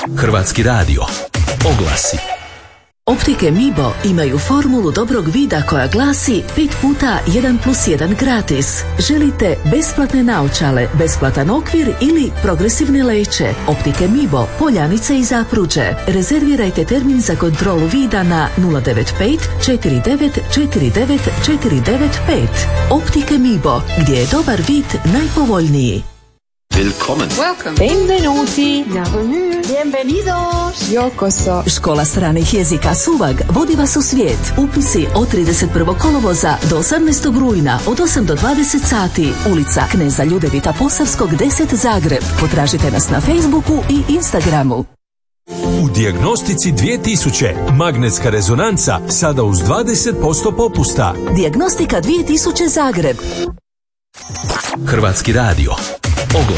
Hrvatski radio. Oglasi. Optike Mibo imaju formulu dobrog vida koja glasi 5 puta 1+1 gratis. Želite besplatne naočale, besplatan okvir ili progresivne leće? Optike Mibo, Poljanice i Zapruđe. Rezervirajte termin za kontrolu vida na 095 49 49 495. Optike Mibo, gdje je dobar vid najpovoljniji. Willkommen. Welcome. Benvenuti. Bienvenue. Bienvenidos. Yokoso. Škola stranih jezika Suvag vodi vas u svijet. Upisi od 31. kolovoza do 18. rujna od 8 do 20 sati. Ulica Kneza Ljudevita Posavskog 10 Zagreb. Potražite nas na Facebooku i Instagramu. U Dijagnostici 2000 magnetska rezonanca sada uz 20% popusta. Dijagnostika 2000 Zagreb. Hrvatski radio. Oglasi.